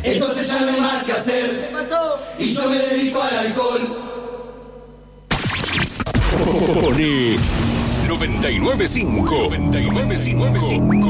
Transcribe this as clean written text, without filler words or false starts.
entonces ya no hay más que hacer. ¿Qué pasó? Y yo me dedico al alcohol. Pone 99.5.